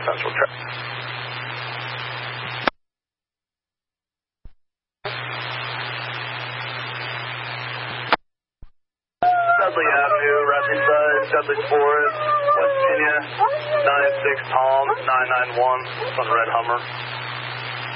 Central Track. Dudley Avenue, Radley Side, Dudley Forest, West Virginia, 96 Palm, 991, on Red Hummer.